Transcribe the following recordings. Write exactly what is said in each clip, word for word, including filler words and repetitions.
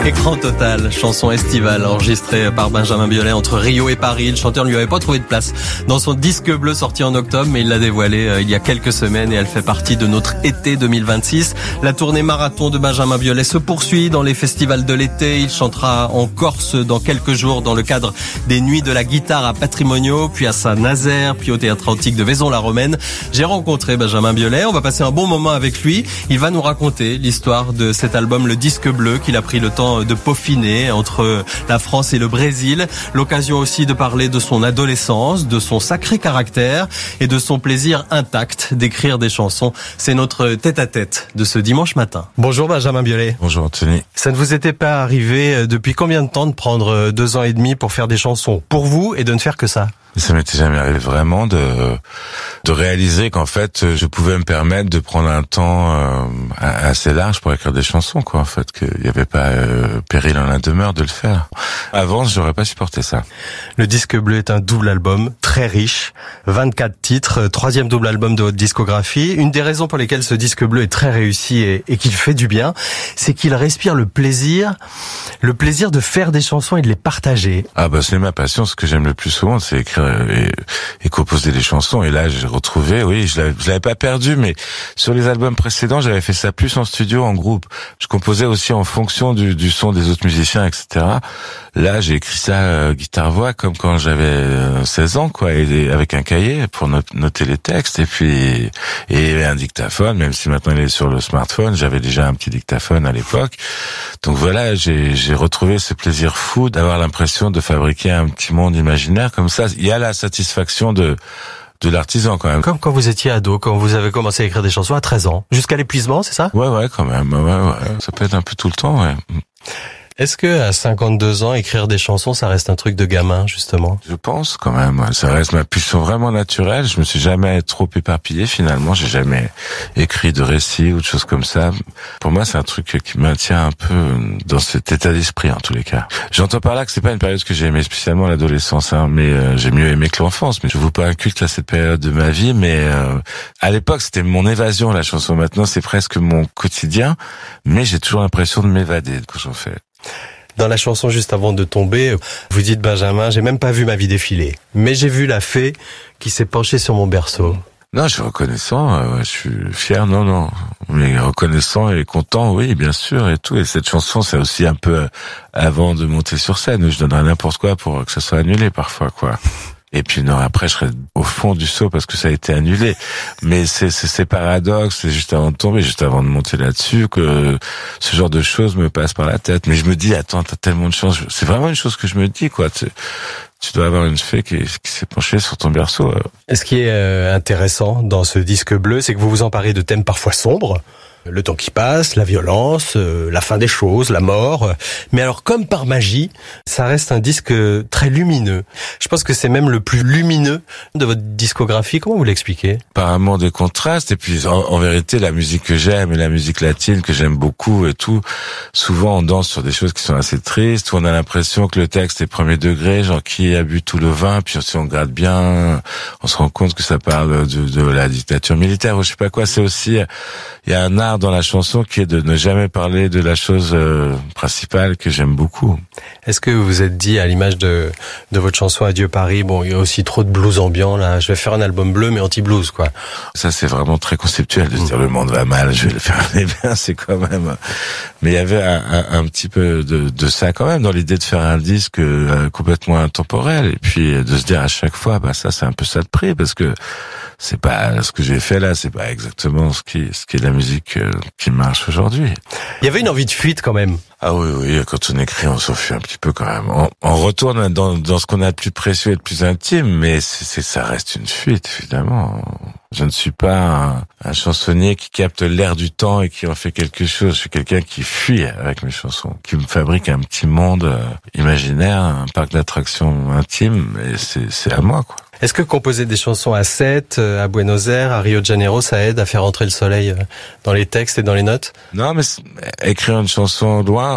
Écran total, chanson estivale enregistrée par Benjamin Biolay entre Rio et Paris. Le chanteur ne lui avait pas trouvé de place dans son disque bleu sorti en octobre, mais il l'a dévoilé euh, il y a quelques semaines et elle fait partie de notre été deux mille vingt-six. La tournée marathon de Benjamin Biolay se poursuit dans les festivals de l'été. Il chantera en Corse dans quelques jours dans le cadre des Nuits de la guitare à Patrimonio, puis à Saint-Nazaire, puis au Théâtre Antique de Vaison-la-Romaine. J'ai rencontré Benjamin Biolay, on va passer un bon moment avec lui. Il va nous raconter l'histoire de cet album, le disque bleu, qu'il a pris le temps de peaufiner entre la France et le Brésil. L'occasion aussi de parler de son adolescence, de son sacré caractère et de son plaisir intact d'écrire des chansons. C'est notre tête-à-tête de ce dimanche matin. Bonjour Benjamin Biolay. Bonjour Anthony. Ça ne vous était pas arrivé depuis combien de temps de prendre deux ans et demi pour faire des chansons pour vous et de ne faire que ça? Ça m'était jamais arrivé vraiment de de réaliser qu'en fait je pouvais me permettre de prendre un temps euh, assez large pour écrire des chansons, quoi. En fait, qu'il n'y avait pas euh, péril en la demeure de le faire. Avant, j'aurais pas supporté ça. Le disque bleu est un double album très riche, vingt-quatre titres, troisième double album de votre discographie. Une des raisons pour lesquelles ce disque bleu est très réussi et, et qu'il fait du bien, c'est qu'il respire le plaisir, le plaisir de faire des chansons et de les partager. Ah bah c'est ma passion. Ce que j'aime le plus souvent, c'est écrire et, et composer des chansons. Et là, j'ai retrouvé, oui, je l'avais, je l'avais pas perdu, mais sur les albums précédents, j'avais fait ça plus en studio, en groupe. Je composais aussi en fonction du, du son des autres musiciens, et cetera. Là, j'ai écrit ça euh, guitare-voix, comme quand j'avais euh, seize ans, quoi, et, et avec un cahier pour not- noter les textes, et puis et un dictaphone, même si maintenant il est sur le smartphone, j'avais déjà un petit dictaphone à l'époque. Donc voilà, j'ai, j'ai retrouvé ce plaisir fou d'avoir l'impression de fabriquer un petit monde imaginaire comme ça. Il y a la satisfaction de de l'artisan quand même. Comme quand vous étiez ado, quand vous avez commencé à écrire des chansons à treize ans, jusqu'à l'épuisement, c'est ça? Ouais, ouais, quand même. Ouais, ouais. Ça peut être un peu tout le temps, ouais. Est-ce que à cinquante-deux ans, écrire des chansons, ça reste un truc de gamin, justement? Je pense quand même. Ça reste ma pulsion vraiment naturelle. Je me suis jamais trop éparpillé finalement. J'ai jamais écrit de récits ou de choses comme ça. Pour moi, c'est un truc qui me maintient un peu dans cet état d'esprit en tous les cas. J'entends par là que c'est pas une période que j'ai aimé spécialement l'adolescence, hein, mais euh, j'ai mieux aimé que l'enfance. Mais je vous pas un culte à cette période de ma vie. Mais euh, à l'époque, c'était mon évasion la chanson. Maintenant, c'est presque mon quotidien. Mais j'ai toujours l'impression de m'évader quand j'en fais. Dans la chanson juste avant de tomber, vous dites Benjamin, j'ai même pas vu ma vie défiler, mais j'ai vu la fée qui s'est penchée sur mon berceau. Non, je suis reconnaissant, euh, je suis fier, non, non, mais reconnaissant et content, oui, bien sûr, et tout. Et cette chanson, c'est aussi un peu avant de monter sur scène, où je donnerais n'importe quoi pour que ça soit annulé parfois, quoi. Et puis une heure après, je serais au fond du seau parce que ça a été annulé. Mais c'est, c'est, c'est paradoxe, c'est juste avant de tomber, juste avant de monter là-dessus, que ce genre de choses me passe par la tête. Mais je me dis, attends, t'as tellement de chance. C'est vraiment une chose que je me dis, quoi. Tu, tu dois avoir une fée qui, qui s'est penchée sur ton berceau. Et ce qui est euh, intéressant dans ce disque bleu, c'est que vous vous emparez de thèmes parfois sombres. Le temps qui passe, la violence, euh, la fin des choses, la mort. Mais alors, comme par magie, ça reste un disque très lumineux. Je pense que c'est même le plus lumineux de votre discographie. Comment vous l'expliquez? Par amour des contrastes. Et puis, en, en vérité, la musique que j'aime et la musique latine que j'aime beaucoup et tout, souvent on danse sur des choses qui sont assez tristes, où on a l'impression que le texte est premier degré, genre qui a bu tout le vin, puis si on regarde bien, on se rend compte que ça parle de, de la dictature militaire ou je sais pas quoi. C'est aussi, il y a un art dans la chanson qui est de ne jamais parler de la chose euh, principale que j'aime beaucoup. Est-ce que vous vous êtes dit, à l'image de de votre chanson Adieu Paris, bon, il y a aussi trop de blues ambiant là, je vais faire un album bleu mais anti-blues, quoi. Ça, c'est vraiment très conceptuel de se dire le monde va mal, je vais le faire aller bien, c'est quand même... Mais il y avait un, un, un petit peu de, de ça quand même dans l'idée de faire un disque euh, complètement intemporel et puis de se dire à chaque fois, bah ça c'est un peu ça de prix parce que c'est pas ce que j'ai fait là, c'est pas exactement ce qui ce qui est la musique euh, qui marche aujourd'hui. Il y avait une envie de fuite quand même. Ah oui, oui, quand on écrit, on s'enfuit un petit peu quand même. On, on retourne dans, dans ce qu'on a de plus précieux et de plus intime, mais c'est, c'est, ça reste une fuite, évidemment. Je ne suis pas un, un chansonnier qui capte l'air du temps et qui en fait quelque chose. Je suis quelqu'un qui fuit avec mes chansons, qui me fabrique un petit monde euh, imaginaire, un parc d'attractions intime, et c'est, c'est à moi, quoi. Est-ce que composer des chansons à Sète, à Buenos Aires, à Rio de Janeiro, ça aide à faire entrer le soleil dans les textes et dans les notes? Non, mais écrire une chanson loin,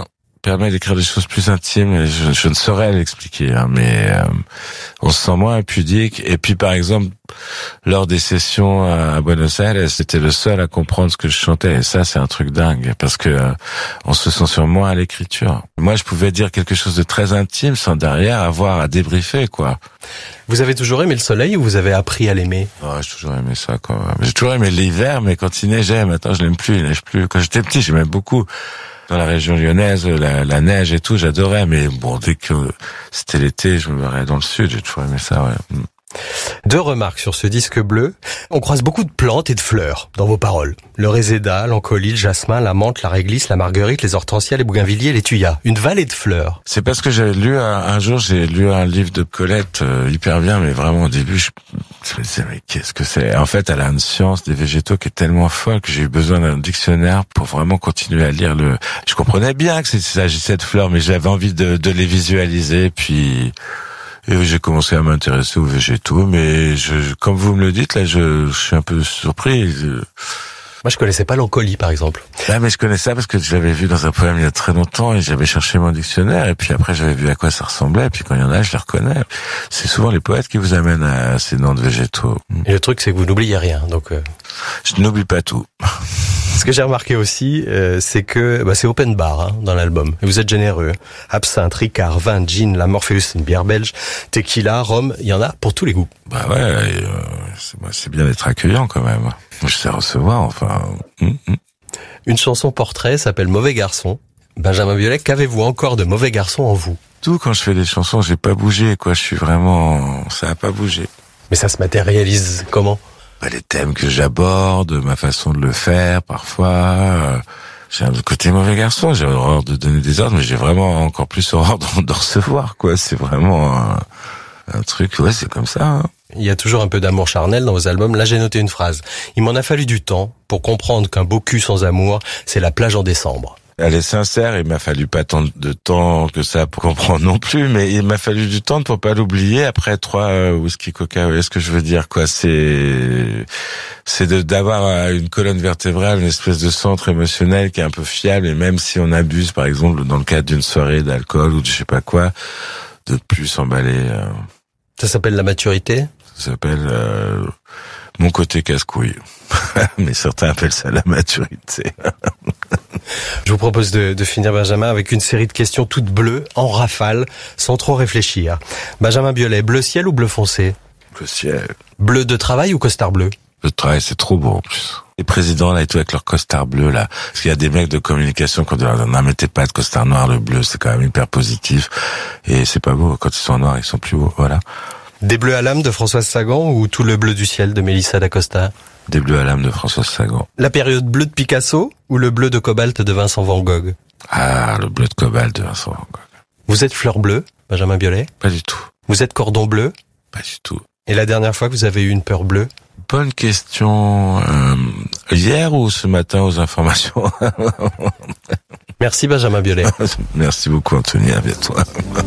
permet d'écrire des choses plus intimes. Et je, je ne saurais l'expliquer, hein, mais euh, on se sent moins impudique. Et puis, par exemple, lors des sessions à Buenos Aires, c'était le seul à comprendre ce que je chantais. Et ça, c'est un truc dingue, parce que euh, on se censure moins à l'écriture. Moi, je pouvais dire quelque chose de très intime sans derrière avoir à débriefer, quoi. Vous avez toujours aimé le soleil ou vous avez appris à l'aimer? Oh, j'ai toujours aimé ça, quoi. J'ai toujours aimé l'hiver, mais quand il neigeait, maintenant je l'aime plus, il neige plus. Quand j'étais petit, j'aimais beaucoup. Dans la région lyonnaise, la, la neige et tout, j'adorais. Mais bon, dès que c'était l'été, je me verrais dans le sud. J'ai toujours aimé ça, ouais. Deux remarques sur ce disque bleu. On croise beaucoup de plantes et de fleurs dans vos paroles. Le réséda, l'encolie, le jasmin, la menthe, la réglisse, la marguerite, les hortensias, les bougainvilliers, les thuyas. Une vallée de fleurs. C'est parce que j'avais lu un, un jour, j'ai lu un livre de Colette euh, hyper bien, mais vraiment au début, je, je me disais mais qu'est-ce que c'est? En fait, elle a une science des végétaux qui est tellement folle que j'ai eu besoin d'un dictionnaire pour vraiment continuer à lire le. Je comprenais bien que c'était s'agissait de fleurs, mais j'avais envie de, de les visualiser, puis. Et j'ai commencé à m'intéresser aux végétaux, mais je, comme vous me le dites, là, je, je suis un peu surpris. Moi, je connaissais pas l'encolie, par exemple. Ah, mais je connais ça parce que je l'avais vu dans un poème il y a très longtemps et j'avais cherché mon dictionnaire et puis après j'avais vu à quoi ça ressemblait et puis quand il y en a, je les reconnais. C'est souvent les poètes qui vous amènent à ces noms de végétaux. Et le truc, c'est que vous n'oubliez rien, donc... Euh... Je n'oublie pas tout. Ce que j'ai remarqué aussi, euh, c'est que bah, c'est open bar hein, dans l'album. Et vous êtes généreux. Absinthe, Ricard, vin, gin, la Morpheus, une bière belge, tequila, rhum, il y en a pour tous les goûts. Bah ouais, euh, c'est, bah, c'est bien d'être accueillant quand même. Je sais recevoir, enfin... Hum, hum. Une chanson portrait s'appelle Mauvais garçon. Benjamin Biolay, qu'avez-vous encore de mauvais garçon en vous? Tout, quand je fais des chansons, j'ai pas bougé, quoi. Je suis vraiment... Ça a pas bougé. Mais ça se matérialise comment? Bah, les thèmes que j'aborde, ma façon de le faire, parfois... Euh, j'ai un côté mauvais garçon, j'ai horreur de donner des ordres, mais j'ai vraiment encore plus horreur de, de recevoir, quoi. C'est vraiment un, un truc... Ouais, c'est comme ça, hein. Il y a toujours un peu d'amour charnel dans vos albums. Là, j'ai noté une phrase. Il m'en a fallu du temps pour comprendre qu'un beau cul sans amour, c'est la plage en décembre. Elle est sincère, il m'a fallu pas tant de temps que ça pour comprendre non plus, mais il m'a fallu du temps pour pas l'oublier après trois euh, whisky coca. Est-ce que je veux dire quoi? C'est c'est de d'avoir une colonne vertébrale, une espèce de centre émotionnel qui est un peu fiable, et même si on abuse, par exemple, dans le cadre d'une soirée d'alcool ou de je sais pas quoi, de plus s'emballer. Euh... Ça s'appelle la maturité? Ça s'appelle euh, mon côté casse-couille. Mais certains appellent ça la maturité. Je vous propose de, de finir, Benjamin, avec une série de questions toutes bleues, en rafale, sans trop réfléchir. Benjamin Biolay, bleu ciel ou bleu foncé? Bleu ciel. Bleu de travail ou costard bleu? Le travail, c'est trop beau en plus. Les présidents là et tout avec leur costard bleu là, parce qu'il y a des mecs de communication qui ont dit non, mettez pas de costard noir, le bleu c'est quand même hyper positif et c'est pas beau quand ils sont noirs, ils sont plus beaux, voilà. Des bleus à l'âme de Françoise Sagan ou tout le bleu du ciel de Mélissa d'Acosta? Des bleus à l'âme de Françoise Sagan. La période bleue de Picasso ou le bleu de cobalt de Vincent Van Gogh? Ah, le bleu de cobalt de Vincent Van Gogh. Vous êtes fleur bleue, Benjamin Biolay? Pas du tout. Vous êtes cordon bleu? Pas du tout. Et la dernière fois que vous avez eu une peur bleue? Bonne question. Euh, hier ou ce matin aux informations? Merci Benjamin Biolay. Merci beaucoup Anthony, à bientôt.